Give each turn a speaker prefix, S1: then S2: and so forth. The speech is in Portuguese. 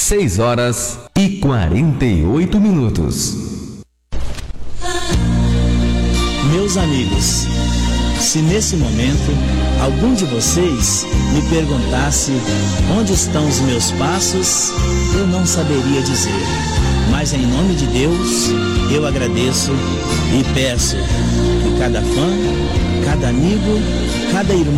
S1: 6h48.
S2: Meus amigos, se nesse momento algum de vocês me perguntasse onde estão os meus passos, eu não saberia dizer. Mas em nome de Deus, eu agradeço e peço que cada fã, cada amigo, cada irmão